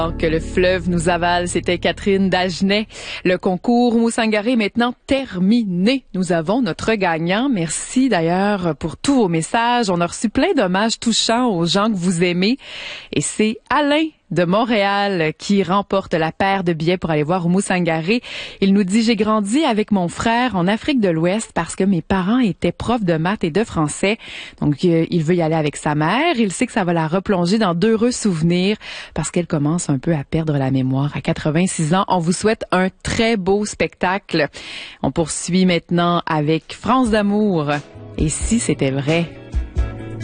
Que le fleuve nous avale, c'était Catherine Dagenet. Le concours Moussangaré est maintenant terminé. Nous avons notre gagnant. Merci d'ailleurs pour tous vos messages. On a reçu plein d'hommages touchants aux gens que vous aimez. Et c'est Alain de Montréal qui remporte la paire de billets pour aller voir Moussangaré. Il nous dit: j'ai grandi avec mon frère en Afrique de l'Ouest parce que mes parents étaient profs de maths et de français. Donc, il veut y aller avec sa mère. Il sait que ça va la replonger dans d'heureux souvenirs parce qu'elle commence un peu à perdre la mémoire à 86 ans. On vous souhaite un très beau spectacle. On poursuit maintenant avec France d'amour. Et si c'était vrai?